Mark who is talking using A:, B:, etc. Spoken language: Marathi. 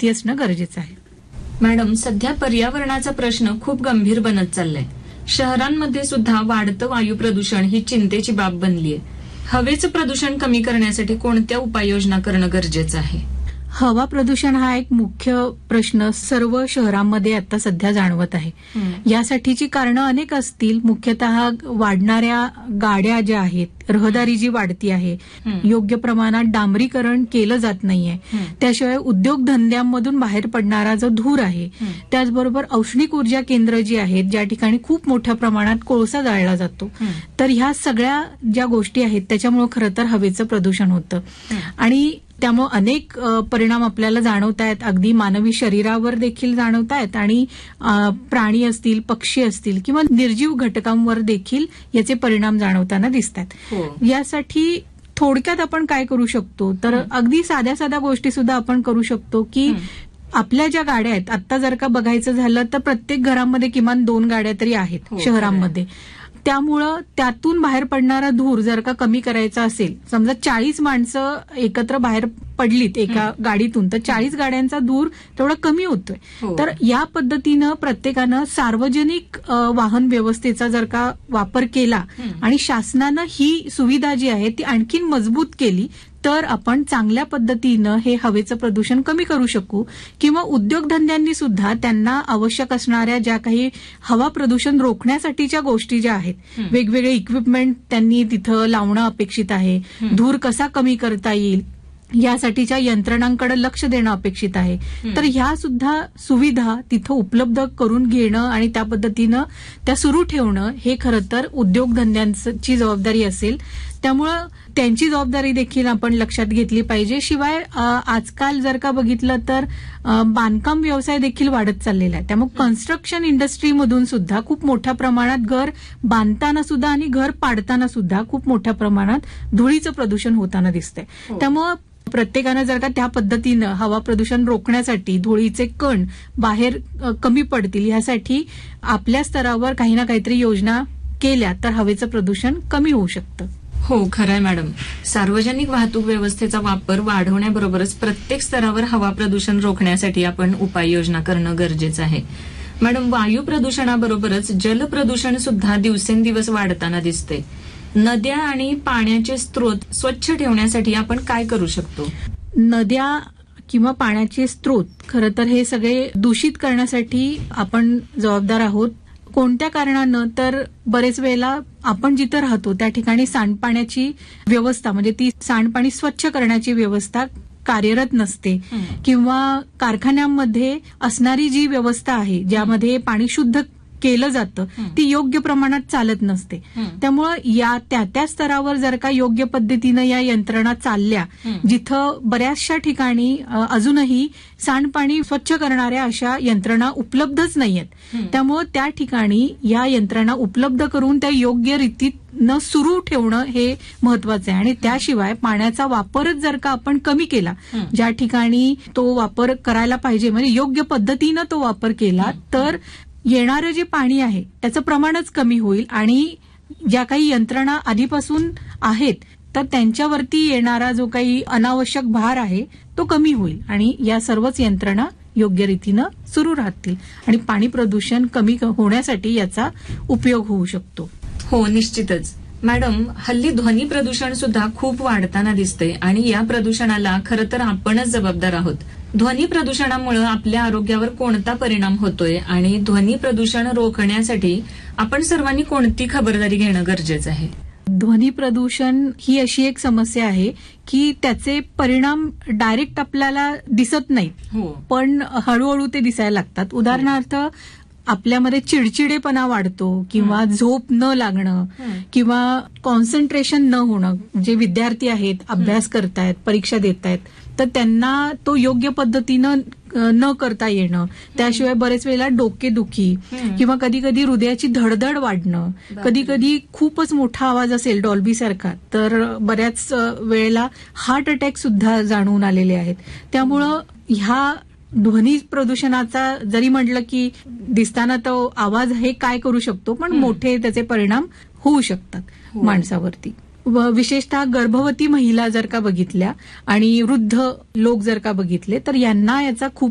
A: माहिती असणं गरजेचं आहे.
B: मॅडम, सध्या पर्यावरणाचा प्रश्न खूप गंभीर बनत चाललाय. शहरांमध्ये सुद्धा वाढतं वायू प्रदूषण ही चिंतेची बाब बनलीय. हवेचं प्रदूषण कमी करण्यासाठी कोणत्या उपाययोजना करणं गरजेचं आहे?
A: हवा प्रदूषण हा एक मुख्य प्रश्न सर्व शहरांमध्ये आता सध्या जाणवत आहे. यासाठीची कारणं अनेक असतील. मुख्यतः वाढणाऱ्या गाड्या ज्या आहेत, रहदारी जी वाढती आहे, योग्य प्रमाणात डांबरीकरण केलं जात नाहीये, त्याशिवाय उद्योगधंद्यांमधून बाहेर पडणारा जो धूर आहे, त्याचबरोबर औष्णिक ऊर्जा केंद्र जी आहेत ज्या ठिकाणी खूप मोठ्या प्रमाणात कोळसा जाळला जातो, तर ह्या सगळ्या ज्या गोष्टी आहेत त्याच्यामुळे खरं तर हवेचं प्रदूषण होतं. आणि त्यामुळे अनेक परिणाम आपल्याला जाणवत आहेत. अगदी मानवी शरीरावर देखील जाणवत आहेत आणि प्राणी असतील, पक्षी असतील किंवा निर्जीव घटकांवर देखील याचे परिणाम जाणवताना दिसत आहेत. यासाठी थोडक्यात आपण काय करू शकतो, तर अगदी साध्या साध्या गोष्टी सुद्धा आपण करू शकतो की आपल्या ज्या गाड्या आहेत, आता जर का बघायचं झालं तर प्रत्येक घरामध्ये किमान 2 गाड्या तरी आहेत शहरांमध्ये. त्यामुळं त्यातून बाहेर पडणारा धूर जर का कमी करायचा असेल, समजा 40 माणसं एकत्र बाहेर पडलीत एका गाडीतून, तर 40 गाड्यांचा धूर तेवढा कमी होतोय. तर या पद्धतीनं प्रत्येकानं सार्वजनिक वाहन व्यवस्थेचा जर का वापर केला आणि शासनानं ही सुविधा जी आहे ती आणखीन मजबूत केली, तर आपण चांगल्या पद्धतीनं हे हवेचं प्रदूषण कमी करू शकू. किंवा उद्योगधंद्यांनी सुद्धा त्यांना आवश्यक असणाऱ्या ज्या काही हवा प्रदूषण रोखण्यासाठीच्या गोष्टी ज्या आहेत, वेगवेगळे इक्विपमेंट त्यांनी तिथं लावणं अपेक्षित आहे. धूर कसा कमी करता येईल यासाठीच्या यंत्रणांकडे लक्ष देणं अपेक्षित आहे. तर ह्या सुद्धा सुविधा तिथं उपलब्ध करून घेणं आणि त्या पद्धतीनं त्या सुरू ठेवणं हे खरं तर उद्योगधंद्यांची जबाबदारी असेल. त्यामुळं त्यांची जबाबदारी देखील आपण लक्षात घेतली पाहिजे. शिवाय आजकाल जर का बघितलं तर बांधकाम व्यवसाय देखील वाढत चाललेला आहे. त्यामुळे कन्स्ट्रक्शन इंडस्ट्रीमधून सुद्धा खूप मोठ्या प्रमाणात घर बांधताना सुद्धा आणि घर पाडताना सुद्धा खूप मोठ्या प्रमाणात धुळीचं प्रदूषण होताना दिसतंय. त्यामुळं प्रत्येकानं जर का त्या पद्धतीनं हवा प्रदूषण रोखण्यासाठी धुळीचे कण बाहेर कमी पडतील यासाठी आपल्या स्तरावर काही ना काहीतरी योजना केल्या तर हवेचं प्रदूषण कमी होऊ शकतं.
B: हो, खरंय मॅडम. सार्वजनिक वाहतूक व्यवस्थेचा वापर वाढवण्याबरोबरच प्रत्येक स्तरावर हवा प्रदूषण रोखण्यासाठी आपण उपाययोजना करणं गरजेचं आहे. मॅडम, वायू प्रदूषणाबरोबरच जल प्रदूषण सुद्धा दिवसेंदिवस वाढताना दिसते. नद्या आणि पाण्याचे स्रोत स्वच्छ ठेवण्यासाठी आपण काय करू शकतो?
A: नद्या किंवा पाण्याचे स्रोत खरं तर हे सगळे दूषित करण्यासाठी आपण जबाबदार आहोत. कोणत्या कारणानं, तर बरेच वेळेला आपण जिथं राहतो त्या ठिकाणी सांडपाण्याची व्यवस्था म्हणजे ती सांडपाणी स्वच्छ करण्याची व्यवस्था कार्यरत नसते किंवा कारखान्यांमध्ये असणारी जी व्यवस्था आहे ज्यामध्ये पाणी शुद्ध केलं जातं ती योग्य प्रमाणात चालत नसते. त्यामुळं या त्या स्तरावर जर का योग्य पद्धतीनं या यंत्रणा चालल्या, जिथं बऱ्याचशा ठिकाणी अजूनही सांडपाणी स्वच्छ करणाऱ्या अशा यंत्रणा उपलब्धच नाहीयेत, त्यामुळं त्या ठिकाणी या यंत्रणा उपलब्ध करून त्या योग्य रीतीनं सुरू ठेवणं हे महत्वाचं आहे. आणि त्याशिवाय पाण्याचा वापरच जर का आपण कमी केला, ज्या ठिकाणी तो वापर करायला पाहिजे म्हणजे योग्य पद्धतीनं तो वापर केला, तर येणारं जे पाणी आहे त्याचं प्रमाणच कमी होईल आणि ज्या काही यंत्रणा आधीपासून आहेत तर त्यांच्यावरती येणारा जो काही अनावश्यक भार आहे तो कमी होईल आणि या सर्वच यंत्रणा योग्य रीतीनं सुरू राहतील आणि पाणी प्रदूषण कमी होण्यासाठी याचा उपयोग होऊ शकतो.
B: हो, निश्चितच. मॅडम, हल्ली ध्वनी प्रदूषण सुद्धा खूप वाढताना दिसते आणि या प्रदूषणाला खरं तर आपणच जबाबदार आहोत. ध्वनी प्रदूषणामुळे आपल्या आरोग्यावर कोणता परिणाम होतोय आणि ध्वनी प्रदूषण रोखण्यासाठी आपण सर्वांनी कोणती खबरदारी घेणं गरजेचं आहे?
A: ध्वनी प्रदूषण ही अशी एक समस्या आहे की त्याचे परिणाम डायरेक्ट आपल्याला दिसत नाहीत, पण हळूहळू ते दिसायला लागतात. उदाहरणार्थ आपल्यामध्ये चिडचिडेपणा वाढतो किंवा झोप न लागणं किंवा कॉन्सन्ट्रेशन न होणं. जे विद्यार्थी आहेत, अभ्यास करतायत, परीक्षा देत आहेत, तर त्यांना तो योग्य पद्धतीनं न करता येणं, त्याशिवाय बरेच वेळेला डोकेदुखी किंवा कधी कधी हृदयाची धडधड वाढणं, कधी कधी खूपच मोठा आवाज असेल डॉल्बी सारखा तर बऱ्याच वेळेला हार्ट अटॅक सुद्धा जाणवून आलेले आहेत. त्यामुळं ह्या ध्वनी प्रदूषणाचा जरी म्हटलं की दिसताना तो आवाज हे काय करू शकतो, पण मोठे त्याचे परिणाम होऊ शकतात माणसावरती. विशेषतः गर्भवती महिला जर का बघितल्या आणि वृद्ध लोक जर का बघितले तर यांना याचा खूप